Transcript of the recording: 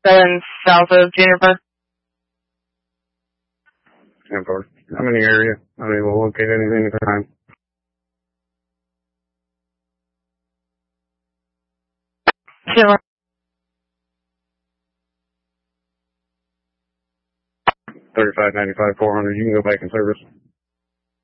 7 south of Juniper. Juniper. I'm in the area. I mean, we'll locate anything at the time. Sure. 3595 400. You can go back in service.